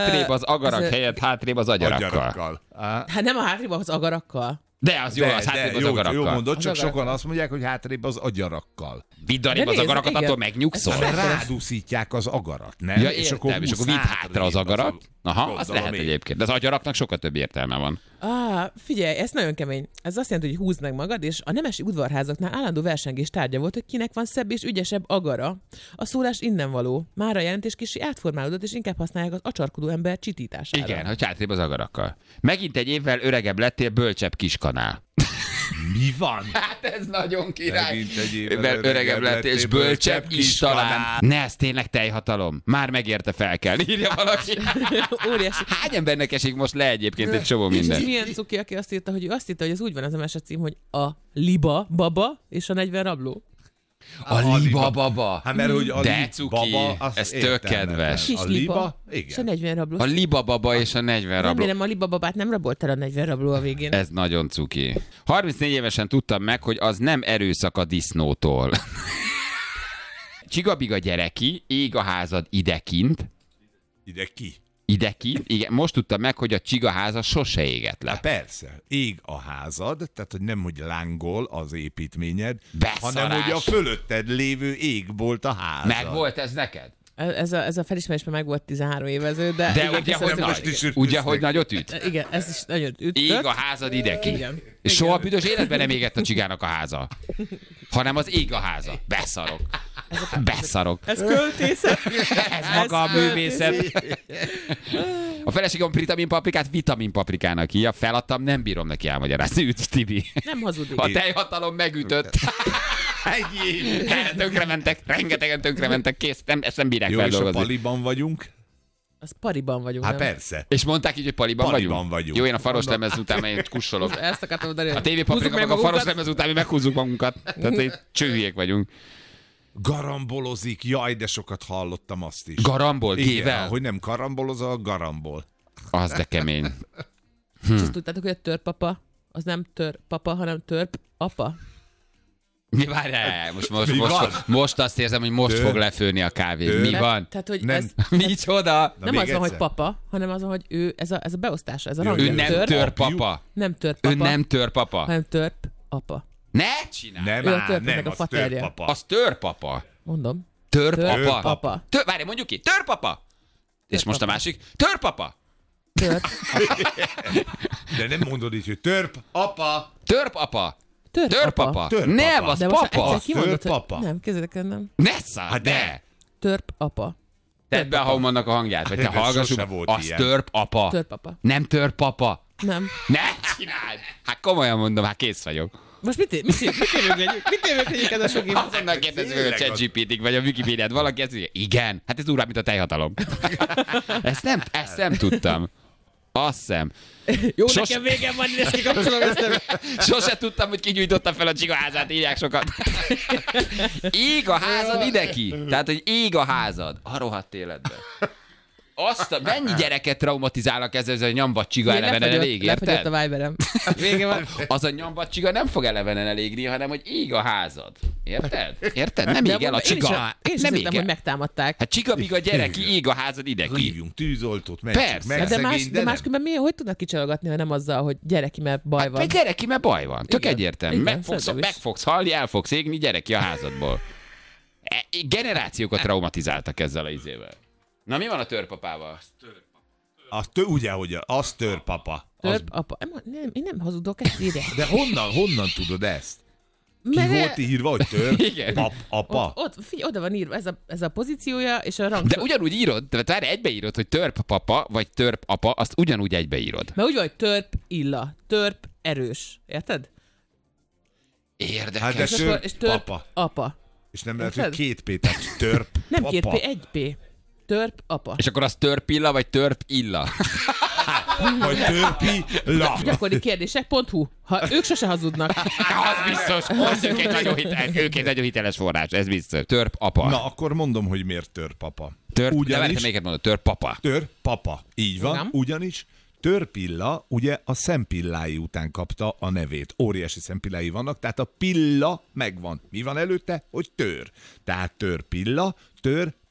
Hátrébb az agarak helyett hátrébb az agyarakkal. Hát nem a hátrébb az agarakkal. De az jó, az hátrébb az agarakkal. Jó mondod, csak Az sokan agarakkal. azt mondják, hogy hátrébb az agyarakkal. Vidd arrébb De az nézd, agarakat, igen. attól megnyugszol. Ez Rádúszítják az agarat, nem? Ja, értem, és akkor vidd hátra az agarat. Aha, az gondolom lehet én. egyébként. De az agyaraknak sokkal több értelme van. Figyelj, ez nagyon kemény. Ez azt jelenti, hogy húzd meg magad, és a nemesi udvarházaknál állandó versengés tárgya volt, hogy kinek van szebb és ügyesebb agara. A szólás innen való. Már a jelentés kicsi átformálódott, és inkább használják az acsarkodó ember csitítására. Igen, hogy hátrébb az agarakkal. Megint egy évvel öregebb lettél, bölcsebb kiskanál. Mi van? Hát ez nagyon király. Megint egy évvel Öregebb lettél, és bölcsebb is talán. Ne, ez tényleg teljhatalom. Már megérte fel kell, írja valaki. Óriási. Hány embernek esik most le egyébként egy csomó És ez minden? milyen cuki, aki azt írta, hogy ő azt hitte, hogy ez úgy van az a mesecím, hogy a liba baba és a 40 rabló. A liba baba. Hát mert hogy a De cuki, baba, az ez tök értelmetlen. kedves. Kis A liba liba, és a igen. 40 rabló. A liba baba és a 40 rabló. Remélem a liba babát nem rabolt el a 40 rabló a végén. Ez nagyon cuki. 34 évesen tudtam meg, hogy az nem erőszak a disznótól. Csigabiga gyereki, ég a házad idekint. Ide ki? Idekint, igen, most tudtam meg, hogy a csigaháza sose égett le. Hát persze, ég a házad, tehát hogy nem, hogy lángol az építményed, Beszarás. hanem hogy a fölötted lévő égbolt a házad. Meg volt ez neked? Ez a felismerés már meg volt 13 évező, de... De igen, ugye, köszönöm, hogy most nagy. is ütköztek. Ugye, hogy nagyot üt? Igen, ez is nagyon ütött. Ég a házad idekint. Igen. És soha büdös életben nem égett a csigának a háza. Hanem az ég a háza. Beszarok. Beszarok. Ez költészet. Ez maga a művészet. A feleségem vitaminpaprikát vitaminpaprikának hívja. Feladtam, nem bírom neki elmagyarázni. Üdv, Tibi. Nem hazudik. A teljhatalom megütött. Tönkrementek, rengetegen tönkrementek, kész, ezt nem bírják Jó, és a feldolgozni. paliban vagyunk? Az pariban vagyunk. Hát nem? persze. És mondták így, hogy paliban Paliban vagyunk. Jó, én a faros lemez után én kussolok. Ezt akartam mondani. A tévépaprika meg a faros lemez után mi meghúzzuk magunkat. Tehát így csőhülyék vagyunk. Garambolozik, jaj, de sokat hallottam azt is. Garambol, Igen, gével? hogy nem karambolozol, garambol. Az de kemény. És azt tudtátok, hogy a törpapa, az nem törpapa, hanem törp apa? Mi várjál? Mi van? Most azt érzem, hogy most Tör. fog lefőni a kávé. Tör. Mi van? Tehát, hogy Nem. ez Micsoda? Na, nem még az van, hogy egyszer. papa, hanem az van, hogy ő, ez a beosztása, ez a Ő rang. Ő nem törpapa. Nem törpapa, Ő nem törpapa. hanem törp apa. Ne csinálj! Nem, Ő a áll, törpnek nem, a az faterja. törpapa. Az törpapa. Mondom. Törpapa. Törpapa. Várj, mondjuk ki. Törpapa. És most a másik. Törpapa. Törp. De nem mondod így, hogy törp, apa. Törpapa. Törpapa. Törpapa. Törpapa. Nem, az De most papa. egyszer kimondod, Törpapa. hogy... Nem, kezdek el, nem. Ne száll, Hát de. de. Törp apa. Tedd be a Haumannak a hangját, vagy te De hallgassuk. sose volt Az ilyen. törpapa. Törpapa. Nem törpapa. Nem. Ne csináld! Hát komolyan mondom, hát kész vagyok. Most mit érőkedjük ez a sok év? Azonnal kérdezzük, hogy a Tényleg ChatGPT-t vagy a Wikipédiát valaki ezt mondja, igen, hát ez durvább, mint a teljhatalom. Ezt nem tudtam. Azt hiszem. Jó, Sos- nekem végem van, ezt kikapcsolom ezt. Sose tudtam, hogy kigyújtotta fel a csigaházát, írják sokat. Ég a házad ideki. Tehát, hogy ég a házad. A rohadt életben. Mennyi gyereket traumatizálnak ezzel, hogy a nyambat csiga elevenen elég, Lefagyott érted? a Viberem. Vége van. Az a nyambat csiga nem fog elevenen elégni, hanem hogy ég a házad. Érted? Érted? Nem ég el a csiga. Én is Nem ég hittem, hogy el. megtámadták. Hát csigabiga gyereki, ég a házad ideki. Hívjunk tűzoltót, mentsük Persze. meg De, szegény, de máskülönben miért, hogy tudnak kicsalogatni, ha nem azzal, hogy gyereki, mert baj van. Egy gyereki, mert baj van. Tök Igen. egyértelmű. Igen, Meg szerintem is. fogsz halni, el fogsz égni, gyereki a házadból. Generációkat traumatizáltak ezzel a izével. Na mi van a törpapával? Ugye, hogy az törpapa. Törp apa. Nem, én nem hazudok, ezt írják. De honnan tudod ezt? Ki Mert- volt írva, hogy törp? Igen. Apa? Ott, figyelj, oda van írva ez a pozíciója, és a rang. De ugyanúgy írod, tehát várj, egybeírod, hogy törpapa vagy törpapa, azt ugyanúgy egybeírod. Mert úgy van, hogy törp illa, törp erős. Érted? Érdekes. Hát de És akkor, és törp papa. apa. És nem lehet, hogy Érted? 2 P, tehát törp Nem papa. 2 P, 1 P. Törp apa. És akkor az törpilla vagy törpilla? Vagy törpi la. Gyakori kérdések.hu. Ha ők sose hazudnak. Az biztos. Az ők egy nagyon hiteles forrás, ez biztos. Törpapa. Na, akkor mondom, hogy miért törpapa. De várj, te Ugyanis melyiket mondod? Törpapa. törpapa. Így van, Igen. ugyanis törpilla ugye a szempillái után kapta a nevét. Óriási szempillái vannak, tehát a pilla megvan. Mi van előtte? Hogy tör. Tehát törpilla, tör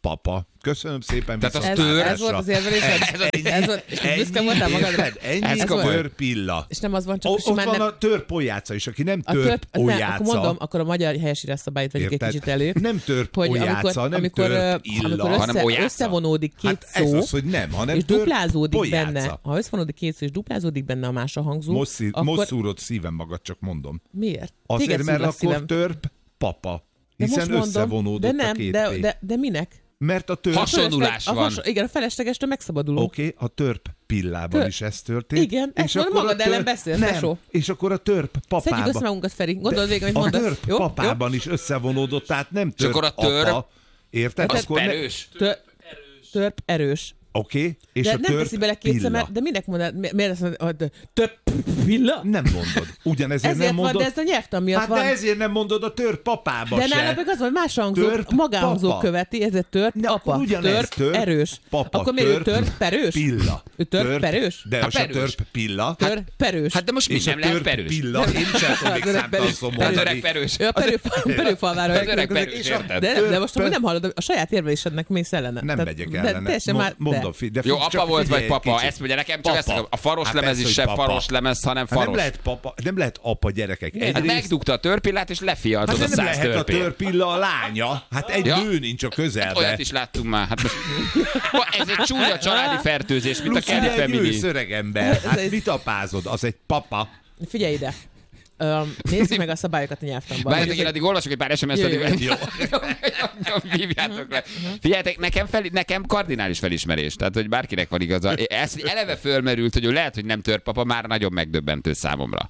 papa. Köszönöm szépen. Tehát az Ez volt az érvelésed? Ez volt, és büszke voltál magadra? Ennyi törpilla. És nem az van, csak Ott simán van nem... a törpolyáca is, aki nem Nem, törpolyáca. akkor mondom, akkor a magyar helyesírás szabályt vegyük egy kicsit elő. Nem törpolyáca, nem törpilla. hanem olyáca. Összevonódik két Hát ez szó, az, hogy nem, hanem és duplázódik törpolyáca. benne. Ha összevonódik két szó, és duplázódik benne a más a hangzó, Most akkor... szúrod szívem magad, csak mondom. Miért? Azért, Téged mert szúr a akkor szívem. törp papa. De most Hiszen mondom, összevonódott de nem, a két de minek? Mert a törp... Hasonlulás van. Igen, a feleslegestől megszabadulunk. Oké, a törp pillával is ez történt. Igen, ezt mondom, magad ellen beszélsz, tesó. És akkor a törp Szedjük össze papában... magunkat, Feri. Gondold végig, amit A mondasz. törp Jó? papában is összevonódott, tehát nem És törp akkor a törp- apa. Érted? Az Akkor perős. Törp erős. Oké, és De a nem törp teszi bele pilla. kétszer, mert de minek mondod? Miért azt mondod, törp pilla? Nem mondod. Ugyanezért Ezért nem van, mondod. de ez a nyelvtan miatt Hát van. de ezért nem mondod a törp papába De se. nála meg az van, hogy más hangzó, Törp magánhangzó papa. követi, ezért törp Ne, akkor apa. ugyanez, törp erős. papa, Akkor miért ő törp törp perős? Pilla. Ő törp perős? De az a perős. törp pilla. Törp perős. Hát de most mi És a nem lehet törp perős? pilla. Én sem tudom még Az öreg számtalan perős. szó Az mondani. öreg perős. Ő a perőfalvára. Az öreg perős, érted? De most nem hallod, a saját érvelésednek mész ellene. Nem Tehát- megyek de ellene. teljesen már- Mondom, de. Jó, csak apa volt vagy figyelj egy papa? kicsit. Ezt mondja nekem, csak Papa. ezt akarom. A faros Hát lemez persze, is hogy se papa. faros lemez, hanem Hát nem faros. lehet papa, nem lehet apa gyerekek. Hát Egyrészt, megdugta a törpillát, és lefialtod hát a nem 100 lehet a törpét. törpilla a lánya. Hát egy Ja. nő nincs a közelbe. Olyat is láttunk már. Hát most... Ez egy csúnya családi fertőzés, mint a Plusz Kelly ugye egy Family. ősz öreg ember. Ez Hát egy- mit apázod? Az egy papa. Figyelj ide. Nézzük meg a szabályokat a nyelvtanban. Várjátok, én addig olvasok egy pár SMS-t, Jó, addig jó. hívjátok le. Figyeljetek, nekem kardinális felismerés, tehát hogy bárkinek van igaza. Ez eleve fölmerült, hogy ő lehet, hogy nem törpapa, már nagyon megdöbbentő számomra.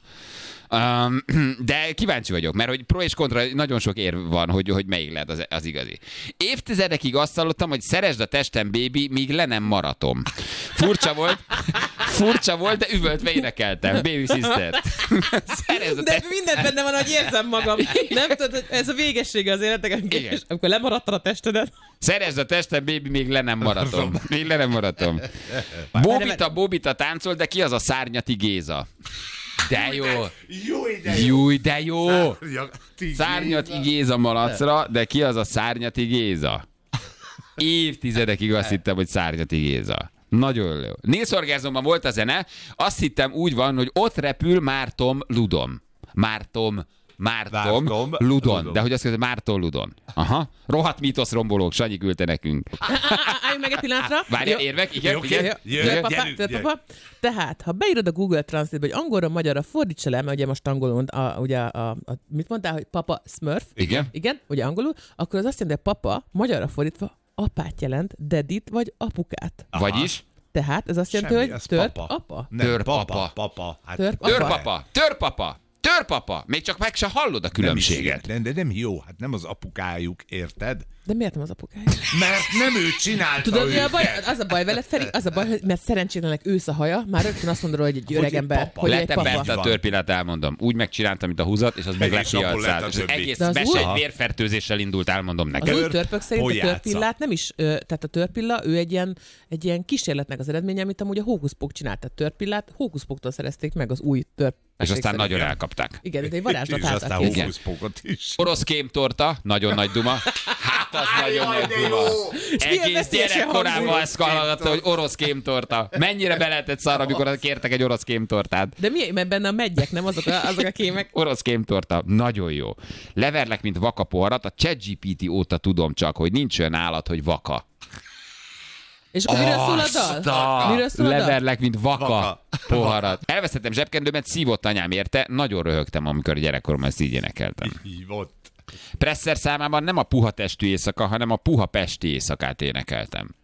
De kíváncsi vagyok, mert hogy pro és kontra nagyon sok érv van, hogy melyik lehet az igazi. Évtizedekig azt hallottam, hogy szeresd a testem, baby, míg le nem maratom. Furcsa volt, de üvöltve énekeltem. Baby sister. Szeresd a De testem. mindent benne van, hogy érzem magam. Nem tudod, hogy ez a végessége az életnek, Igen. amikor lemaradtad a testedet. Szeresd a testem, baby, még le nem maratom. Még le nem maratom. Bóbita táncol, de ki az a Szárnyati Géza? De jó. Júj, de jó. Szárnyati Géza malacra, de ki az a Szárnyati Géza? Évtizedekig azt hittem, hogy Szárnyati Géza. Nagyon jó. Nélszorgázomban volt a zene, azt hittem úgy van, hogy ott repül Márton Ludon. Márton Ludon. De hogy azt mondja, Márton Ludon. Aha. Rohadt mítoszrombolók, Sanyi küldte nekünk. Álljunk meg egy pillanatra. Várja, Jó. érvek? Igen, Oké. igen. Jöjjön. Papa. Tehát, ha beírod a Google Translate-be, hogy angolra, magyarra fordítsa le, mert ugye most angolul, ugye mit mondtál, hogy papa Smurf? Igen. Igen, ugye angolul, akkor az azt jelenti, hogy papa, magyarra fordítva, apát jelent, dadit vagy apukát. Vagyis? Tehát ez azt jelenti, Semmi, hogy ez törp papa. apa. Nem, Törp papa. apa. Papa. Hát Törp apa. Törpapa. Még csak meg se hallod a különbséget. De nem jó, hát nem az apukájuk, érted? De miért nem az apukája? Mert nem ő csinálta Tudod, mi a baj? őket. Az a baj veled, Feri, az a baj, hogy mert szerencsétlenek ősz a haja, már rögtön azt mondod, hogy egy öreg egy ember, papa. hogy egy Lettem bent papa. a törpillát, elmondom. Úgy megcsináltam, mint a húzat, és az meg És abból lett a lefialt. És az többi. egész De az mese új- egy vérfertőzéssel indult, elmondom Az neked. új törpök szerint a pojáca. törpillát nem is, tehát a törpilla, ő egy ilyen kísérletnek az eredménye, amit amúgy a hókuszpók csinált. Tehát törpillát hókuszpóktól szerezték meg az új törp. És aztán nagyon elkapták. Igen, de egy varázslat És aztán által kész. hókuszpókot is. Orosz kémtorta, nagyon nagy duma. Hát az nagyon nagy duma. milyen Egész veszélyesen gyerekkorában hangzik. ezt hallgatta, hogy orosz kémtorta. Mennyire be lehetett szar, amikor kértek egy orosz kémtortát. De mi, mert benne a meggyek, nem azok a kémek? Orosz kémtorta, nagyon jó. Leverlek, mint vaka poharat, a ChatGPT óta tudom csak, hogy nincs olyan állat, hogy vaka. És akkor miről szól a dal? Miről szól a dal? Leverlek, mint vaka Vaka. poharat. Elvesztettem zsebkendőmet, szívott anyám érte, nagyon röhögtem, amikor gyerekkoromban ezt így énekeltem. Hívott. Presser számában nem a puha testű éjszaka, hanem a puha pesti éjszakát énekeltem.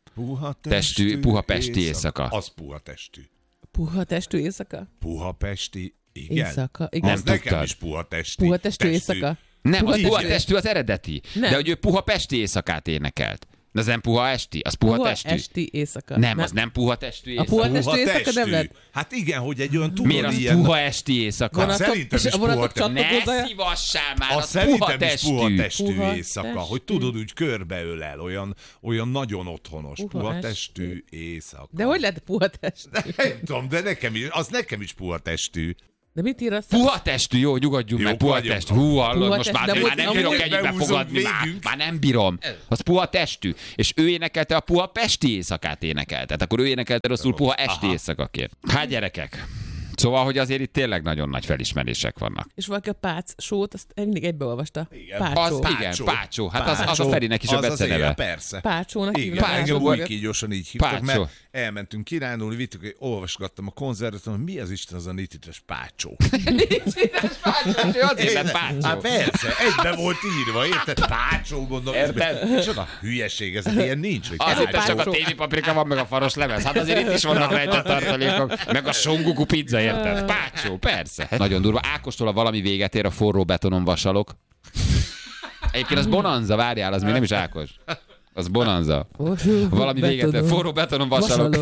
Puha pesti éjszaka. Az puha testű. Puha testű éjszaka? Puha pesti, igen. Éjszaka, igen. Az Nem nekem tudtad. is puha testi. Puha testű éjszaka? Nem, az Puha puha testű. testű az eredeti. Nem. De hogy ő puha pesti éjszakát énekelt. De az nem puha esti, az puha testű. esti éjszaka. Nem, az nem puha testű A puha éjszaka. testű éjszaka nem lehet? Hát igen, hogy egy olyan tudod Miért az ilyen... puha esti éjszaka? Vonatok- Szerintem és is a vonatok puha testű. Ne csatlakozája? szívassál már, Az az puha szerintem is puha testű. testű Puha éjszaka, testű. hogy tudod, úgy körbeölel, olyan nagyon otthonos. Puha Puha testű. testű éjszaka. De hogy lehet puha testű? Nem tudom, de az nekem is puha testű. De mit ír azt? Puha testű, jó, nyugodjunk meg, puha vagyunk. testű. Hú, hallod, Puha most test- már, de már nem amúgy- bírok amúgy ennyibe behúzom fogadni, végünk. már nem bírom. Az puha testű. És ő énekelte a puha pesti éjszakát énekelt. Tehát akkor ő énekelte rosszul puha esti éjszakaként. Hát gyerekek. Szóval, hogy azért itt tényleg nagyon nagy felismerések vannak. És valaki a Pác sót, azt mindig egybeolvasta. Igen. Az, Pácsó. igen, Pácsó. Hát az a Ferinek is a Az az beceneve. éjjel, persze. Pácsónak Igen, hívnak. engem Pácsó. úgy kígyósan így hívtak, Pácsó. mert elmentünk kirándulni, vittük, olvasgattam a konzervet, hogy mi az Isten az a nitites Pácsó. Ő azért lett Pácsó. Hát persze, egybe volt írva, érted? Pácsó, gondolom. Érted? Csoda hülyeség, ez ilyen nincs, hogy Azért Pácsó. csak a tévipaprika van, meg a faros lemez. Hát azért itt is vannak rejtett tartalékok. Meg a songuku pizza, érted? Pácsó, persze. Nagyon durva. Ákostól a valami véget ér, a forró betonon vasalok. Egyébként az Bonanza, várjál, az még nem is Ákos. Az Bonanza. Valami véget ér, forró betonon vasalok.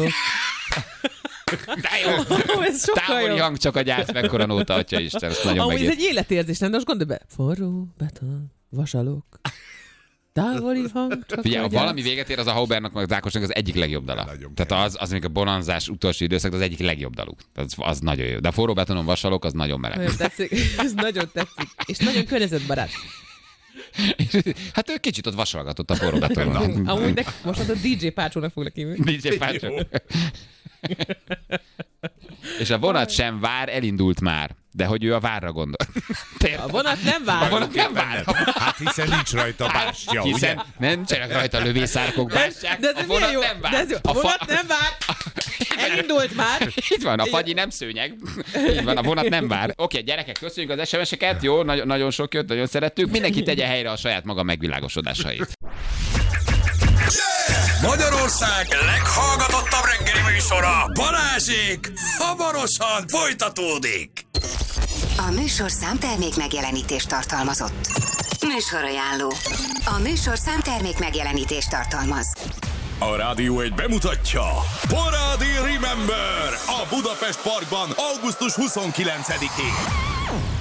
De jó. Ez sokkal Távoli jobb. hang csak a gyász, mekkora nóta, atya Isten, ezt nagyon Amúgy ez megért. egy életérzés, nem? De most gondolj be. Forró, beton, vasalok. Távoli hang, csak Figyelj, a a gyász. valami véget ér, az a Haubernak, meg az Ákosnak az egyik legjobb dala. Nagyon Tehát az még a bonanzás utolsó időszak, az egyik legjobb daluk. Az nagyon jó. De a forró betonon vasalok, az nagyon meleg. Nagyon tetszik. Ez nagyon tetszik. És nagyon környezetbarát. Hát ő kicsit ott vasalgatott a forró betonon. Amúgy most a DJ Pácsónak foglak hívni. DJ Pácsó. És a vonat sem vár, elindult már. De hogy ő a várra gondol. A vonat nem A vár. vonat nem vár. Hát hiszen nincs rajta bástya, ugye? Hiszen nem csinálnak rajta lövészárkok, bástyák. De ez A milyen vonat jó. nem vár. De ez jó. A vonat nem vár. Elindult már. Itt van, a fagyi nem szőnyeg. Így van, a vonat nem vár. Oké, gyerekek, köszönjük az SMS-eket. Jó, nagyon sok jött, nagyon szerettük. Mindenki tegye helyre a saját maga megvilágosodásait. Magyarország leghallgatottabb reggeli műsora, Balázsék, hamarosan folytatódik. A műsorszám termék megjelenítést tartalmazott. Műsorajánló. A műsorszám termék megjelenítést tartalmaz. A Rádió 1 bemutatja Parádi Remember a Budapest Parkban augusztus 29-én.